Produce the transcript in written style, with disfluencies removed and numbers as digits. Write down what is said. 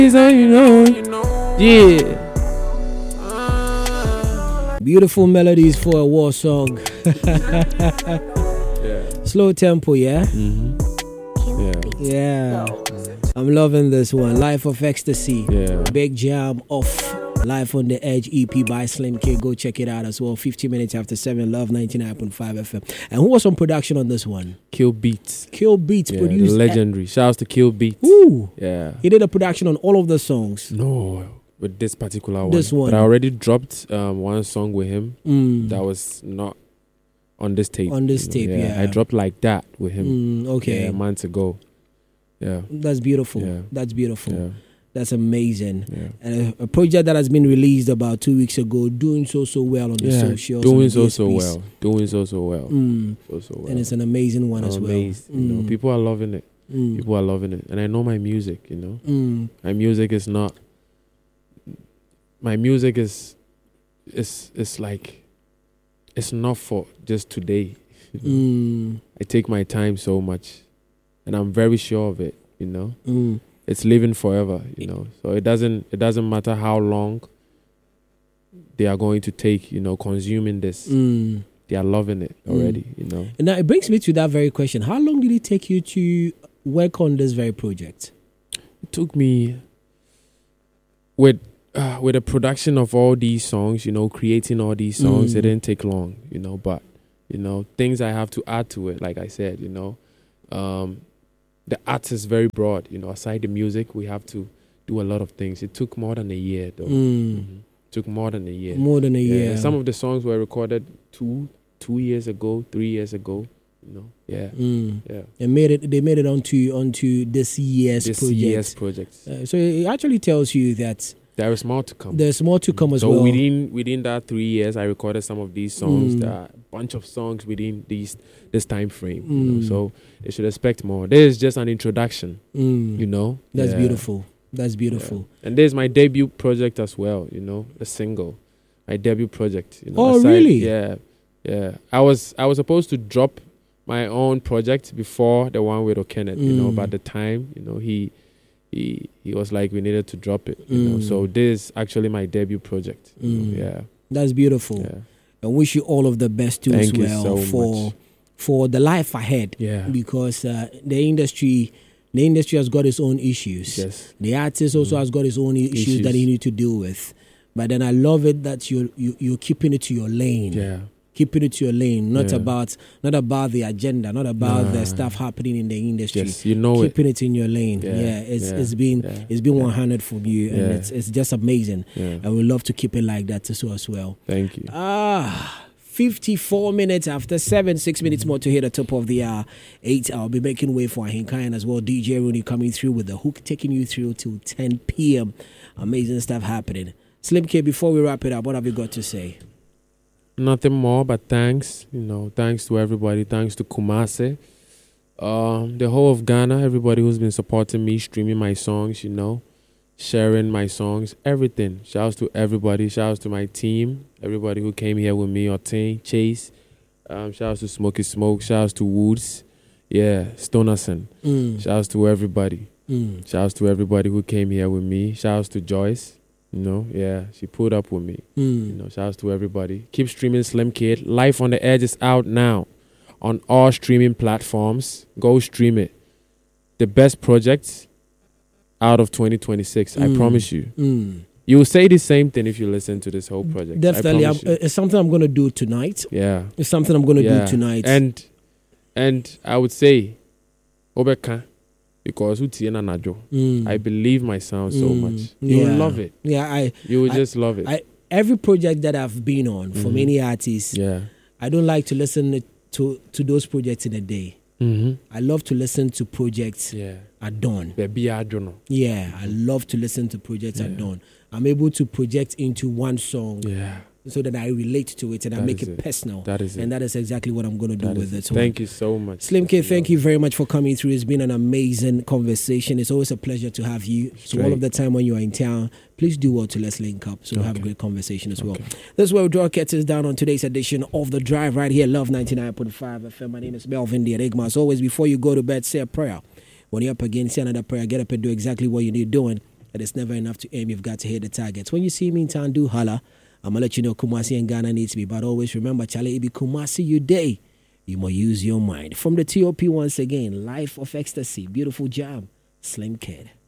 Yeah. Beautiful melodies for a war song. Slow tempo, yeah? Yeah. I'm loving this one. Life of Ecstasy. Yeah. Big jam off Life on the Edge EP by Slim K. Go check it out as well. 50 minutes after 7, Love 99.5 FM. And who was on production on this one? Kill Beats. Kill Beats produced. Legendary. Shouts to Kill Beats. Ooh. Yeah. He did a production on all of the songs. No, with this particular one. This one. But I already dropped one song with him that was not on this tape. On this tape, yeah. I dropped like that with him. Okay. Months ago. Yeah. That's beautiful. Yeah. That's beautiful. Yeah. That's amazing. Yeah. And a project that has been released about 2 weeks ago, doing so well on the socials. Doing so well. Doing so well. Mm. So well. And it's an amazing one as well. Amazed. You know, people are loving it. People are loving it. And I know my music, you know. My music is not. My music is like, it's not for just today. You know? I take my time so much, and I'm very sure of it. You know, it's living forever. You know, so it doesn't matter how long they are going to take. You know, consuming this, they are loving it already. You know, and now it brings me to that very question: how long did it take you to work on this very project? It took me with the production of all these songs, you know, creating all these songs, it didn't take long, you know, but, you know, things I have to add to it, like I said, you know, the art is very broad, you know, aside the music, we have to do a lot of things. It took more than a year, though. Took more than a year. More than a year. Some of the songs were recorded 2 years ago, 3 years ago, you know, yeah. They made it onto this year's project. So it actually tells you that there is more to come. There's more to come as well. So within that 3 years, I recorded some of these songs. There are a bunch of songs within this time frame. You know, so they should expect more. This is just an introduction. You know, that's beautiful. That's beautiful. Yeah. And there's my debut project as well. You know, the single, my debut project. You know, oh, really? Yeah. I was supposed to drop my own project before the one with O'Kenneth. You know, but at the time, you know, he was like, we needed to drop it, you know. So this is actually my debut project. You know, yeah. That's beautiful. Yeah. I wish you all of the best too. Thank as well you so much. For the life ahead. Yeah. Because the industry has got its own issues. Yes. The artist also has got his own issues that he needs to deal with. But then I love it that you're keeping it to your lane. Yeah. Keeping it to your lane, not about the agenda, not about the stuff happening in the industry. Yes, you know, keeping it in your lane. It's been 100 from you, and it's just amazing. And we love to keep it like that too as well. Thank you. 54 minutes after 7, 6 minutes more to hit the top of the hour. 8, I'll be making way for Ahinkai as well. DJ Rooney coming through with the hook, taking you through till 10 p.m. Amazing stuff happening. Slim K, before we wrap it up, what have you got to say? Nothing more but thanks. You know, thanks to everybody. Thanks to Kumasi, the whole of Ghana, everybody who's been supporting me, streaming my songs, you know, sharing my songs, everything. Shouts to everybody. Shouts to my team, everybody who came here with me, Otin, Chase. Shouts to Smokey Smoke. Shouts to Woods. Yeah, Stonerson. Shouts to everybody. Shouts to everybody who came here with me. Shouts to Joyce. You know, yeah, she pulled up with me. You know, shouts to everybody. Keep streaming Slim Kid. Life on the Edge is out now on all streaming platforms. Go stream it. The best project out of 2026. I promise you. You will say the same thing if you listen to this whole project. Definitely. It's something I'm going to do tonight. Yeah. It's something I'm going to do tonight. And I would say, Obeka. Because I believe my sound so much. You will love it. Yeah, you will just love it. Every project that I've been on for many artists, I don't like to listen to those projects in a day. I love to listen to projects at dawn. Yeah, I love to listen to projects at dawn. I'm able to project into one song. So that I relate to it and I make it personal. That is it. And that is exactly what I'm going to do with it. Thank you so much. Slim K, thank you very much for coming through. It's been an amazing conversation. It's always a pleasure to have you. So all of the time when you are in town, please do well to let's link up. So we'll have a great conversation as well. This is where we draw curtains down on today's edition of The Drive right here, Love 99.5 FM. My name is Melvin Diarigma. As always, before you go to bed, say a prayer. When you're up again, say another prayer. Get up and do exactly what you need doing. that it's never enough to aim. You've got to hit the targets. When you see me in town, do holla. I'm going to let you know Kumasi and Ghana needs me. But always remember, Charlie, it be Kumasi you day. You must use your mind. From the TOP once again, Life of Ecstasy. Beautiful job, Slim Kid.